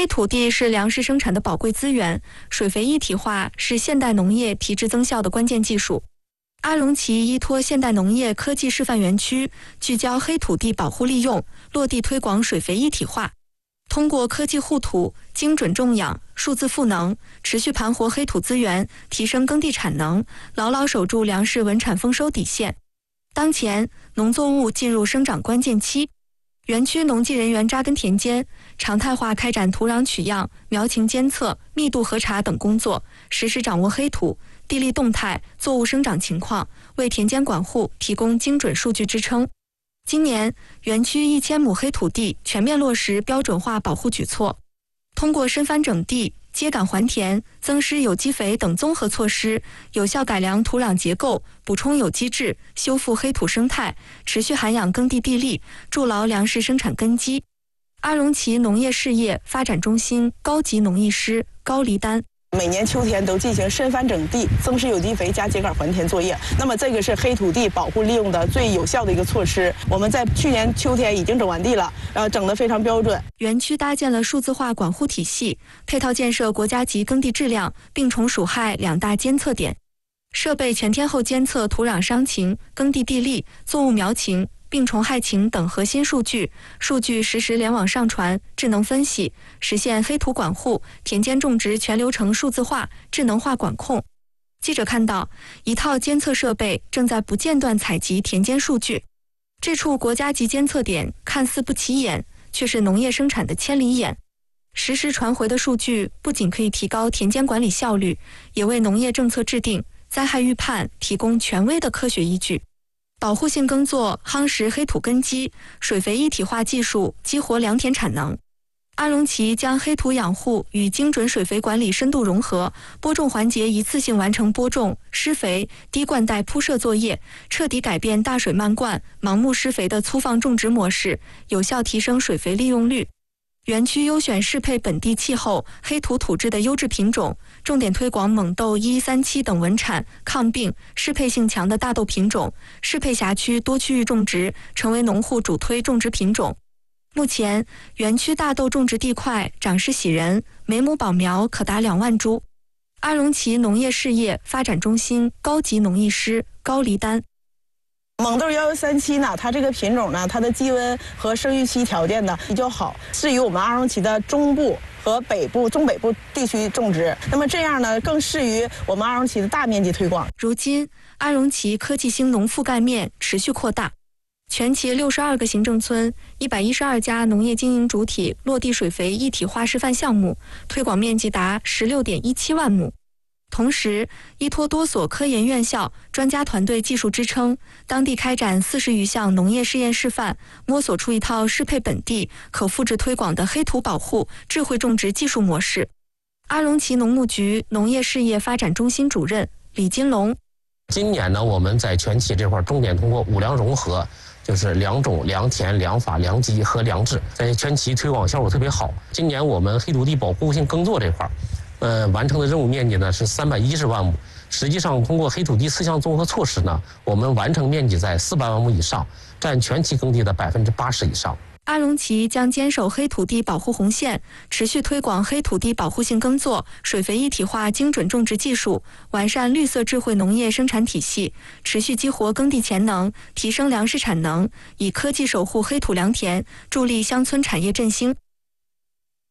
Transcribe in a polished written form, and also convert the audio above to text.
黑土地是粮食生产的宝贵资源，水肥一体化是现代农业提质增效的关键技术。阿荣旗依托现代农业科技示范园区，聚焦黑土地保护利用，落地推广水肥一体化。通过科技护土、精准种养、数字赋能，持续盘活黑土资源，提升耕地产能，牢牢守住粮食稳产丰收底线。当前，农作物进入生长关键期，园区农技人员扎根田间，常态化开展土壤取样、苗情监测、密度核查等工作，实时掌握黑土、地力动态、作物生长情况，为田间管护提供精准数据支撑。今年，园区1000亩黑土地全面落实标准化保护举措，通过深翻整地、秸秆还田、增施有机肥等综合措施，有效改良土壤结构，补充有机质，修复黑土生态，持续涵养耕地地力，筑牢粮食生产根基。阿荣旗农业事业发展中心高级农艺师高黎丹。 每年秋天都进行深翻整地、增施有机肥加秸秆还田作业。那么这个是黑土地保护利用的最有效的一个措施。我们在去年秋天已经整完地了，整得非常标准。 园区搭建了数字化管护体系，配套建设国家级耕地质量、病虫鼠害2大监测点，设备全天候监测土壤伤情、耕地地力、作物苗情、病虫害情等核心数据，数据实时联网上传，智能分析，实现黑土管护、田间种植全流程数字化、智能化管控。记者看到，一套监测设备正在不间断采集田间数据。这处国家级监测点看似不起眼，却是农业生产的千里眼。实时传回的数据不仅可以提高田间管理效率，也为农业政策制定、灾害预判提供权威的科学依据。保护性耕作夯实黑土根基，水肥一体化技术激活良田产能。阿荣旗将黑土养护与精准水肥管理深度融合，播种环节一次性完成播种、施肥、低灌带铺设作业，彻底改变大水漫灌、盲目施肥的粗放种植模式，有效提升水肥利用率。园区优选适配本地气候、黑土土质的优质品种，重点推广蒙豆1137等稳产、抗病、适配性强的大豆品种，适配辖区多区域种植，成为农户主推种植品种。目前，园区大豆种植地块长势喜人，每亩保苗可达2万株。阿荣旗农业事业发展中心高级农艺师高黎丹。 蒙豆1137呢，它这个品种呢，它的基温和生育期条件呢比较好，适于我们阿荣旗的中部和北部、中北部地区种植。那么这样呢，更适于我们阿荣旗的大面积推广。 如今，阿荣旗科技兴农覆盖面持续扩大，全旗62个行政村、112家农业经营主体落地水肥一体化示范项目，推广面积达16.17万亩。同时，依托多所科研院校、专家团队技术支撑，当地开展40余项农业试验示范，摸索出一套适配本地、可复制推广的黑土保护、智慧种植技术模式。阿荣旗农牧局农业事业发展中心主任李金龙： 今年呢，我们在全旗这块重点通过5粮融合，就是良种、良田、良法、良机和良质，在全旗推广效果特别好。今年我们黑土地保护性耕作这块完成的任务面积呢是310万亩。实际上，通过黑土地4项综合措施呢，我们完成面积在400万亩以上，占全旗耕地的80%以上。 阿荣旗将坚守黑土地保护红线，持续推广黑土地保护性耕作、水肥一体化精准种植技术，完善绿色智慧农业生产体系，持续激活耕地潜能，提升粮食产能，以科技守护黑土良田，助力乡村产业振兴。